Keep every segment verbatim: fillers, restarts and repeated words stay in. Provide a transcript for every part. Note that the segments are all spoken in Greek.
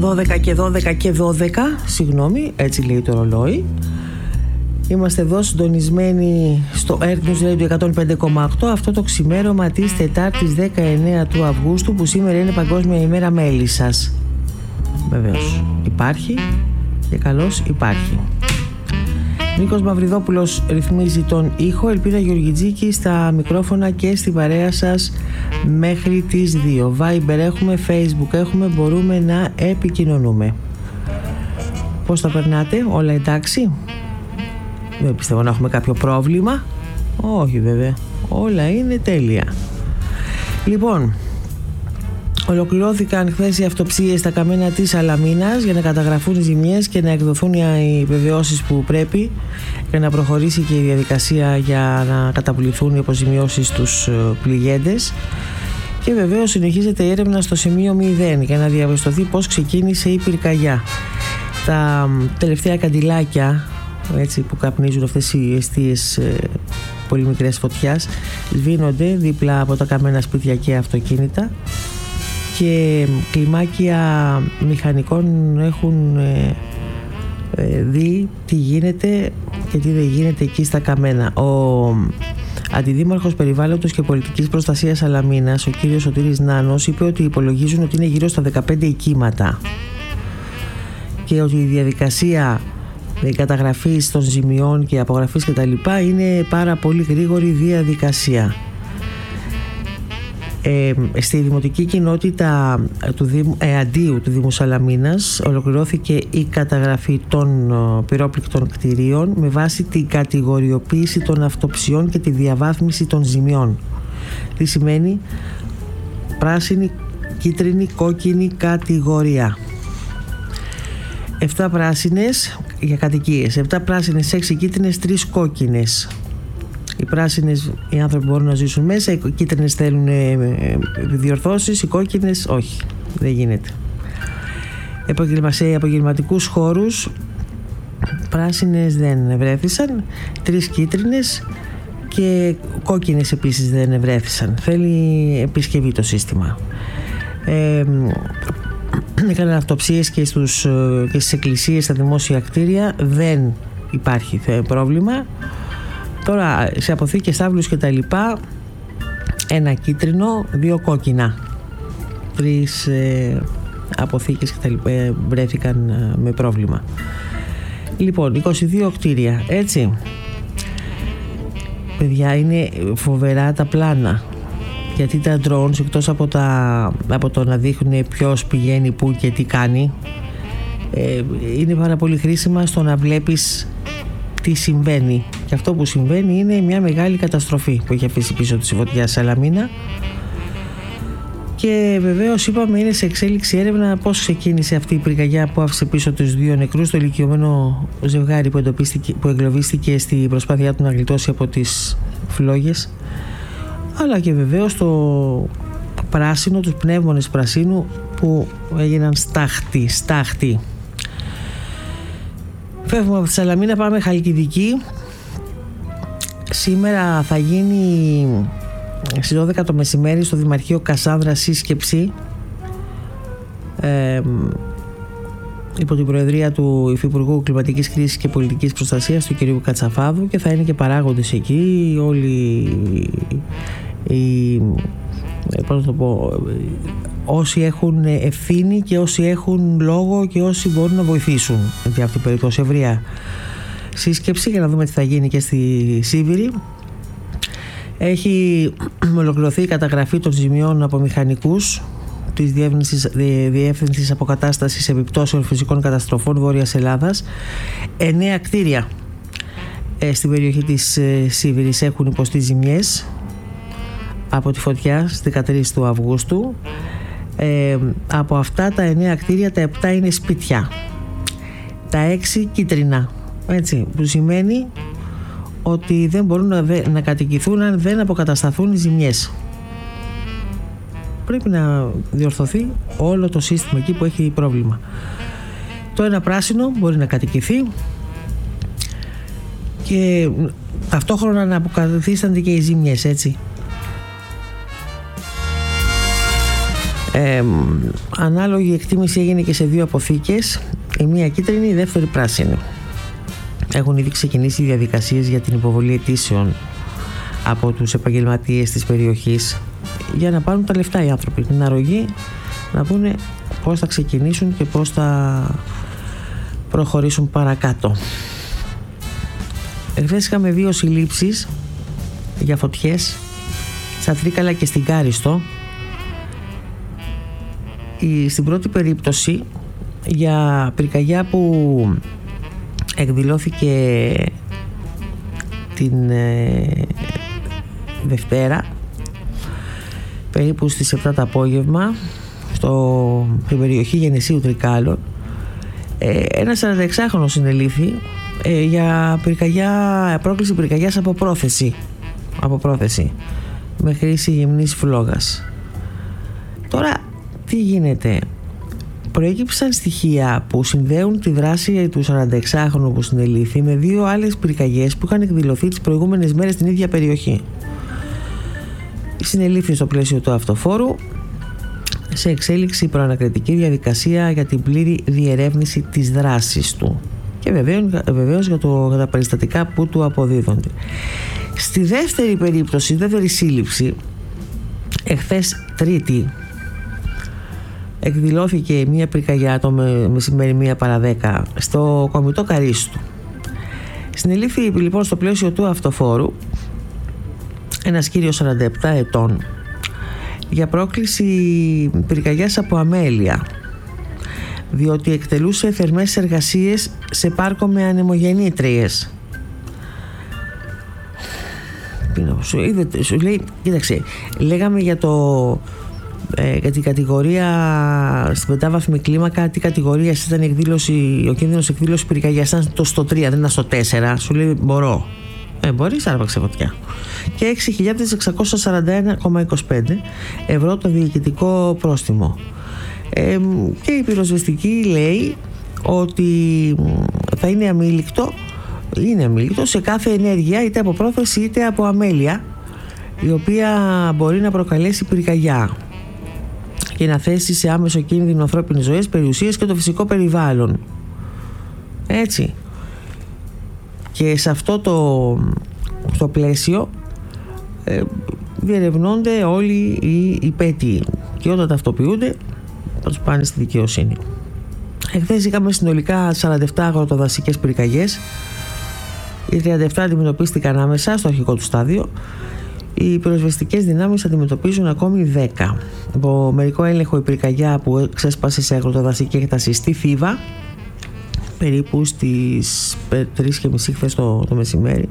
δώδεκα και δώδεκα και δώδεκα, συγγνώμη, έτσι λέει το ρολόι. Είμαστε εδώ συντονισμένοι στο Earth News Radio εκατόν πέντε κόμμα οκτώ αυτό το ξημέρωμα της Τετάρτης δεκαεννέα του Αυγούστου, που σήμερα είναι Παγκόσμια ημέρα μέλισσας. Βεβαίως υπάρχει και καλώς υπάρχει. Νίκος Μαυριδόπουλος ρυθμίζει τον ήχο, Ελπίδα Γεωργιτζίκη στα μικρόφωνα και στην παρέα σας μέχρι τις δύο. Viber έχουμε, Facebook έχουμε, μπορούμε να επικοινωνούμε. Πώς τα περνάτε, όλα εντάξει? Δεν πιστεύω να έχουμε κάποιο πρόβλημα. Όχι βέβαια, όλα είναι τέλεια. Λοιπόν, ολοκληρώθηκαν χθες οι αυτοψίες στα καμένα της Σαλαμίνας για να καταγραφούν οι ζημιές και να εκδοθούν οι επιβεβαιώσεις που πρέπει για να προχωρήσει και η διαδικασία για να καταπολυθούν οι αποζημιώσεις στους πληγέντες. Και βεβαίως συνεχίζεται η έρευνα στο σημείο μηδέν για να διαπιστωθεί πώς ξεκίνησε η πυρκαγιά. Τα τελευταία καντιλάκια, έτσι, που καπνίζουν αυτές οι εστίες ε, πολύ μικρές φωτιάς, σβήνονται δίπλα από τα καμένα σπίτια και αυτοκίνητα, και κλιμάκια μηχανικών έχουν ε, ε, δει τι γίνεται και τι δεν γίνεται εκεί στα καμένα. Ο Αντιδήμαρχος Περιβάλλοντος και Πολιτικής Προστασίας Σαλαμίνας, ο κύριος Σωτήρης Νάνος, είπε ότι υπολογίζουν ότι είναι γύρω στα δεκαπέντε οικίματα και ότι η διαδικασία καταγραφής των ζημιών και απογραφής και τα λοιπά είναι πάρα πολύ γρήγορη διαδικασία. Ε, στη δημοτική κοινότητα του Δήμου, ε, Αντίου του Δήμου Σαλαμίνας ολοκληρώθηκε η καταγραφή των ε, πυρόπληκτων κτηρίων με βάση την κατηγοριοποίηση των αυτοψιών και τη διαβάθμιση των ζημιών. Τι σημαίνει? Πράσινη, κίτρινη, κόκκινη κατηγορία. Εφτά πράσινες για κατοικίες, επτά πράσινες, έξι κίτρινες, τρεις κόκκινες. Οι πράσινες οι άνθρωποι μπορούν να ζήσουν μέσα, οι κίτρινες θέλουν διορθώσεις, οι κόκκινες όχι, δεν γίνεται. Σε επαγγελματικούς χώρους πράσινες δεν βρέθησαν, τρεις κίτρινες και κόκκινες επίσης δεν βρέθησαν. Θέλει επισκευή το σύστημα. Ε, Έκαναν αυτοψίες και, στους, και στις εκκλησίες, στα δημόσια κτίρια, δεν υπάρχει πρόβλημα. Τώρα σε αποθήκες, στάβλους και τα λοιπά, ένα κίτρινο, δύο κόκκινα. Τρεις ε, αποθήκες και τα λοιπά ε, βρέθηκαν ε, με πρόβλημα. Λοιπόν, είκοσι δύο κτίρια, έτσι. Παιδιά, είναι φοβερά τα πλάνα. Γιατί τα drones, εκτός από, τα, από το να δείχνουν ποιος πηγαίνει πού και τι κάνει, ε, είναι πάρα πολύ χρήσιμα στο να βλέπεις τι συμβαίνει. Και αυτό που συμβαίνει είναι μια μεγάλη καταστροφή που έχει αφήσει πίσω της η φωτιά Σαλαμίνα. Και βεβαίως είπαμε, είναι σε εξέλιξη έρευνα πώς ξεκίνησε αυτή η πυρκαγιά που άφησε πίσω τους δύο νεκρούς, το ηλικιωμένο ζευγάρι που, εντοπίστηκε, που εγκλωβίστηκε στην προσπάθειά του να γλιτώσει από τις φλόγες, αλλά και βεβαίως το πράσινο, τους πνεύμονες πρασίνου που έγιναν στάχτη, στάχτη. Φεύγουμε από τη Σαλαμίνα, πάμε Χαλκιδική. Σήμερα θα γίνει στις δώδεκα το μεσημέρι στο Δημαρχείο Κασάνδρα σύσκεψη ε, υπό την προεδρία του Υφυπουργού Κλιματικής Κρίσης και Πολιτικής Προστασίας του κ. Κατσαφάδου, και θα είναι και παράγοντες εκεί όλοι οι, πώς να το πω, όσοι έχουν ευθύνη και όσοι έχουν λόγο και όσοι μπορούν να βοηθήσουν για αυτή την περίπτωση. Ευρεία σύσκεψη για να δούμε τι θα γίνει και στη Σίβηρη. Έχει ολοκληρωθεί η καταγραφή των ζημιών από μηχανικούς της Διεύθυνσης Αποκατάστασης Επιπτώσεων Φυσικών Καταστροφών Βόρειας Ελλάδας. Εννέα κτίρια ε, στην περιοχή της ε, Σίβηρης έχουν υποστεί ζημιές από τη φωτιά στις δεκατρείς του Αυγούστου. Ε, από αυτά τα εννέα κτίρια, τα επτά είναι σπίτια, τα έξι κίτρινα, έτσι, που σημαίνει ότι δεν μπορούν να, δε, να κατοικηθούν αν δεν αποκατασταθούν οι ζημιές. Πρέπει να διορθωθεί όλο το σύστημα εκεί που έχει πρόβλημα. Το ένα πράσινο μπορεί να κατοικηθεί και ταυτόχρονα να αποκαθίστανται και οι ζημιές, έτσι. Ε, ανάλογη εκτίμηση έγινε και σε δύο αποθήκες, η μία κίτρινη, η δεύτερη πράσινη. Έχουν ήδη ξεκινήσει διαδικασίες για την υποβολή αιτήσεων από τους επαγγελματίες της περιοχής για να πάρουν τα λεφτά οι άνθρωποι, την αρρωγή, να πούνε πώς θα ξεκινήσουν και πώς θα προχωρήσουν παρακάτω. Εχθές είχαμε δύο συλλήψεις για φωτιές στα Τρίκαλα και στην Κάριστο. Η, στην πρώτη περίπτωση για πυρκαγιά που εκδηλώθηκε την ε, Δευτέρα περίπου στις επτά το απόγευμα στο, στην περιοχή Γενεσίου Τρικάλων, ε, ένας σαρανταεξάχρονος συνελήφθη ε, για πυρκαγιά, πρόκληση πυρκαγιάς από πρόθεση, από πρόθεση με χρήση γυμνής φλόγας. Τώρα τι γίνεται? Προέκυψαν στοιχεία που συνδέουν τη δράση του σαρανταεξάχρονου που συνελήφθη με δύο άλλες πυρκαγιές που είχαν εκδηλωθεί τις προηγούμενες μέρες στην ίδια περιοχή. Συνελήφθη στο πλαίσιο του αυτοφόρου, σε εξέλιξη προανακριτική διαδικασία για την πλήρη διερεύνηση της δράσης του και βεβαίως για, το, για τα περιστατικά που του αποδίδονται. Στη δεύτερη περίπτωση, δεύτερη σύλληψη, εχθές Τρίτη, εκδηλώθηκε μια πυρκαγιά το μεσημέρι μία παρά δέκα στο Κομιτό Καρίστου. Συνελήφθη λοιπόν στο πλαίσιο του αυτοφόρου ένας κύριος σαράντα επτά ετών για πρόκληση πυρκαγιάς από αμέλεια, διότι εκτελούσε θερμές εργασίες σε πάρκο με ανεμογεννήτριες. Σου, είδε, σου λέει, κοίταξε, λέγαμε για το ε, για την κατηγορία στην πεντάβαθμη κλίμακα, τι κατηγορία ήταν η εκδήλωση, ο κίνδυνος εκδήλωση πυρκαγιάς, ήταν το στο τρία, δεν ήταν στο τέσσερα. Σου λέει μπορώ. Ε, μπορείς, άρπαξε φωτιά. Και έξι χιλιάδες εξακόσια σαράντα ένα κόμμα είκοσι πέντε ευρώ το διοικητικό πρόστιμο. Ε, και η πυροσβεστική λέει ότι θα είναι αμήλικτο, είναι αμήλικτο σε κάθε ενέργεια, είτε από πρόθεση είτε από αμέλεια, η οποία μπορεί να προκαλέσει πυρκαγιά και να θέσει σε άμεσο κίνδυνο ανθρώπινες ζωές, περιουσίες και το φυσικό περιβάλλον. Έτσι. Και σε αυτό το, το πλαίσιο ε, διερευνώνται όλοι οι υπέτειοι και όταν ταυτοποιούνται θα τους πάνε στη δικαιοσύνη. Εχθές είχαμε συνολικά σαράντα επτά αγροτοδασικές πυρκαγιές. Οι τριάντα επτά αντιμετωπίστηκαν άμεσα στο αρχικό του στάδιο. Οι πυροσβεστικές δυνάμεις αντιμετωπίζουν ακόμη δέκα. Από μερικό έλεγχο η πυρκαγιά που ξέσπασε σε αγροτοδασική έκταση στη Θήβα περίπου στις τρεις και μισή χθες το, το μεσημέρι,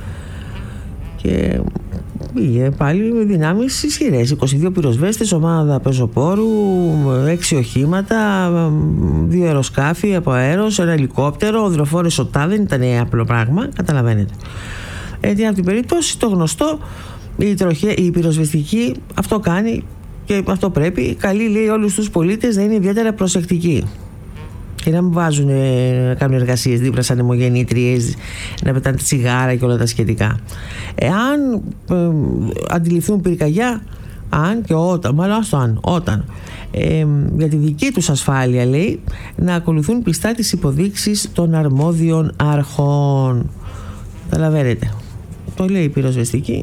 και πήγε πάλι με δυνάμεις ισχυρές, είκοσι δύο πυροσβέστες, ομάδα πεζοπόρου, έξι οχήματα, δύο αεροσκάφη από αέρος, ένα ελικόπτερο, υδροφόρες σωτά, δεν ήταν απλό πράγμα, καταλαβαίνετε. Έτσι, από την περίπτωση, το γνωστό, η, τροχέ, η πυροσβεστική αυτό κάνει και αυτό πρέπει. Καλή, λέει, όλους τους πολίτες να είναι ιδιαίτερα προσεκτικοί και να μην βάζουν, να κάνουν εργασίες δίπλα σαν αιμογεννήτριες, να πετάνε τσιγάρα και όλα τα σχετικά. Εάν ε, αντιληφθούν πυρκαγιά, αν και όταν, μάλλον αυτό αν, όταν, ε, για τη δική τους ασφάλεια, λέει, να ακολουθούν πιστά τις υποδείξεις των αρμόδιων αρχών. Καταλαβαίνετε. Το λέει η πυροσβεστική.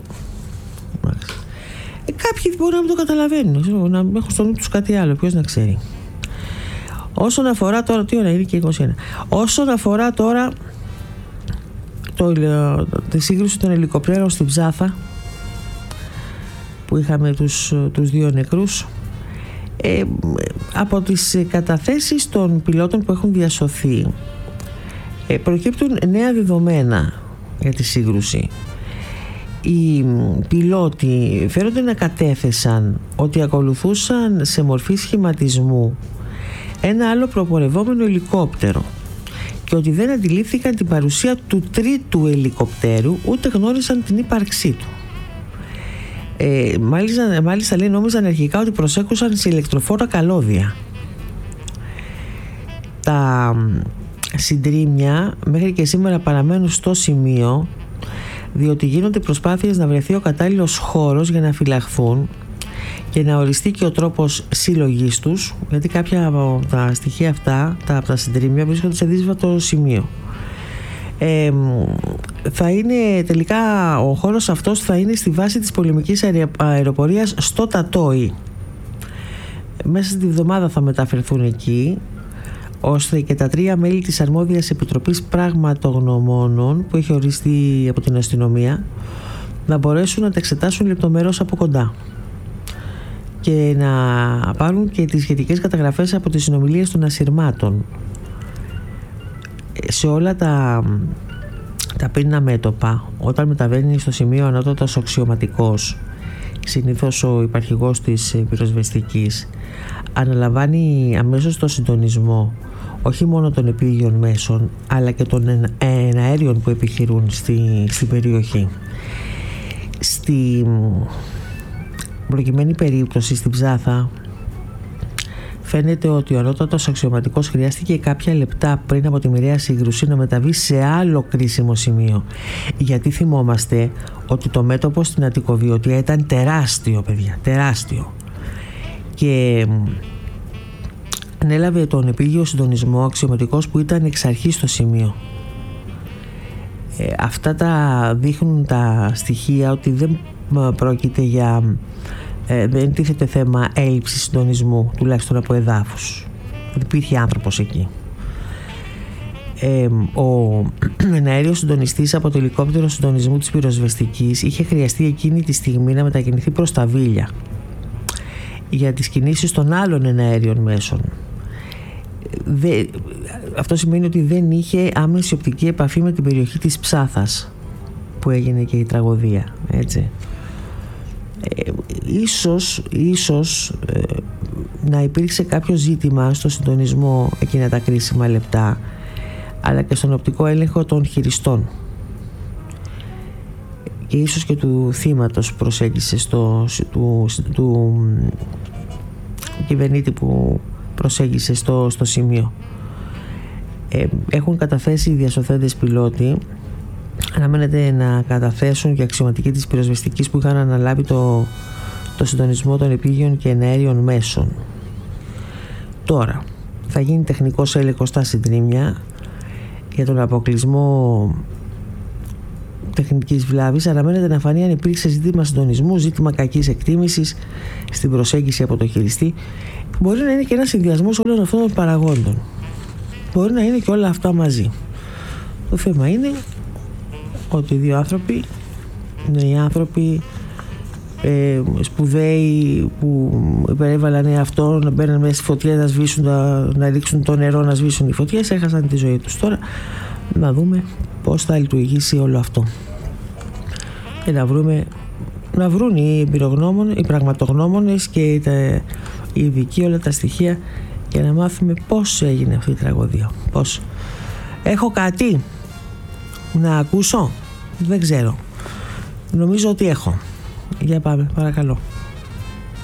Ε, κάποιοι μπορεί να μην το καταλαβαίνουν, να έχουν στο νου τους κάτι άλλο, ποιος να ξέρει. Όσον αφορά τώρα, τι ώρα είναι και είκοσι ένα. Όσον αφορά τώρα το, τη σύγκρουση των ελικοπτέρων στην Ψάθα, που είχαμε τους, τους δύο νεκρούς, ε, από τις καταθέσεις των πιλότων που έχουν διασωθεί ε, προκύπτουν νέα δεδομένα για τη σύγκρουση. Οι πιλότοι φέρονται να κατέθεσαν ότι ακολουθούσαν σε μορφή σχηματισμού ένα άλλο προπορευόμενο ελικόπτερο και ότι δεν αντιλήφθηκαν την παρουσία του τρίτου ελικοπτέρου, ούτε γνώρισαν την ύπαρξή του. Ε, μάλιστα, μάλιστα λέει, νόμιζαν αρχικά ότι προσέκουσαν σε ηλεκτροφόρα καλώδια. Τα συντρίμμια μέχρι και σήμερα παραμένουν στο σημείο, διότι γίνονται προσπάθειες να βρεθεί ο κατάλληλος χώρος για να φυλαχθούν και να οριστεί και ο τρόπος συλλογής τους, γιατί κάποια από τα στοιχεία αυτά, τα, από τα συντρίμμια, βρίσκονται σε δύσβατο σημείο. Ε, θα είναι τελικά, ο χώρος αυτός θα είναι στη βάση της πολεμικής αεροπορίας στο Τατόι. Μέσα στη βδομάδα θα μεταφερθούν εκεί, ώστε και τα τρία μέλη της αρμόδιας επιτροπής πραγματογνωμόνων που έχει οριστεί από την αστυνομία να μπορέσουν να τα εξετάσουν λεπτομερώς από κοντά και να πάρουν και τις σχετικές καταγραφές από τις συνομιλίες των ασυρμάτων. Σε όλα τα, τα πίνα μέτωπα, όταν μεταβαίνει στο σημείο ανώτατος αξιωματικός, συνήθως ο υπαρχηγός της πυροσβεστικής, αναλαμβάνει αμέσως το συντονισμό όχι μόνο των επίγειων μέσων αλλά και των εναέριων που επιχειρούν στη, στην περιοχή. Στη προκειμένη περίπτωση στην Ψάθα φαίνεται ότι ο ανώτατος αξιωματικός χρειάστηκε κάποια λεπτά πριν από τη μοιραία σύγκρουση να μεταβεί σε άλλο κρίσιμο σημείο, γιατί θυμόμαστε ότι το μέτωπο στην Αττικοβιωτία ήταν τεράστιο, παιδιά, τεράστιο, και ανέλαβε τον επίγειο συντονισμό αξιωματικός που ήταν εξ αρχής στο σημείο. Ε, αυτά τα δείχνουν τα στοιχεία ότι δεν πρόκειται για ε, δεν τίθεται θέμα έλλειψης συντονισμού, τουλάχιστον από εδάφους. Υπήρχε άνθρωπος εκεί. Ε, ο εναέριος συντονιστής από το ελικόπτερο συντονισμού της πυροσβεστικής είχε χρειαστεί εκείνη τη στιγμή να μετακινηθεί προς τα Βίλια για τις κινήσεις των άλλων εναέριων μέσων. Δε, αυτό σημαίνει ότι δεν είχε άμεση οπτική επαφή με την περιοχή της Ψάθας που έγινε και η τραγωδία, έτσι. Ε, ίσως, ίσως ε, να υπήρξε κάποιο ζήτημα στο συντονισμό εκείνα τα κρίσιμα λεπτά, αλλά και στον οπτικό έλεγχο των χειριστών και ίσως και του θύματος που προσέγγισε στο, του, του κυβερνήτη που προσέγγισε στο, στο σημείο. Ε, έχουν καταθέσει οι διασωθέντες πιλότοι, αναμένεται να καταθέσουν και αξιωματικοί της πυροσβεστικής που είχαν αναλάβει το, το συντονισμό των επίγειων και εναέριων μέσων. Τώρα θα γίνει τεχνικός έλεγχος στα συντρίμμια για τον αποκλεισμό τεχνικής βλάβης. Αναμένεται να φανεί αν υπήρξε ζήτημα συντονισμού, ζήτημα κακής εκτίμησης στην προσέγγιση από το χειριστή. Μπορεί να είναι και ένας συνδυασμός όλων αυτών των παραγόντων. Μπορεί να είναι και όλα αυτά μαζί. Το θέμα είναι ότι οι δύο άνθρωποι είναι οι άνθρωποι ε, σπουδαίοι που υπερέβαλαν εαυτό, να μπαίνουν μέσα στη φωτιά, να σβήσουν, να, να ρίξουν το νερό, να σβήσουν οι φωτιές, έχασαν τη ζωή τους. Τώρα να δούμε πώς θα λειτουργήσει όλο αυτό και να βρούμε να βρουν οι εμπειρογνώμονες, οι πραγματογνώμονες και τα, οι ειδικοί όλα τα στοιχεία για να μάθουμε πώς έγινε αυτή η τραγωδία. Πώς. Έχω κάτι να ακούσω? Δεν ξέρω. Νομίζω ότι έχω. Για πάμε, παρακαλώ.